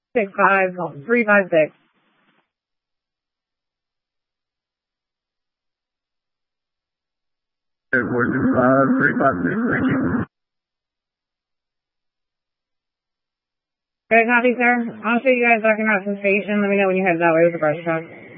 356. Airport 356. Okay, copy, sir. I'll show you guys back in Rockland Station. Let me know when you head that way with the brush truck.